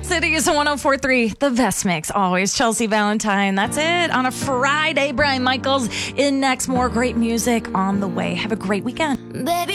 Cities 104.3, the best mix always. Chelsea Valentine. That's it on a Friday. Brian Michaels in next. More great music on the way. Have a great weekend. Baby